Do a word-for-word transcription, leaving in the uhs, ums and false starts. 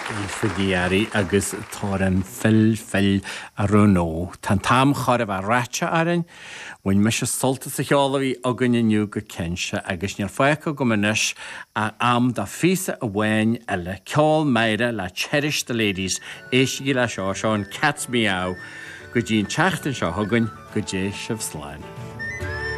Fagéari agus táran fil fil a runó. Tá tam chorh a ráte arin, bhain me se solta sa cheolalaí a gunniu go cinse agus near foicha go manis a am da fisa a bhain eile ceol meire le Cherish the Ladies éis í le seo seán Cats Meow go dtíon teachtain seo thugann go dé sibh sláin.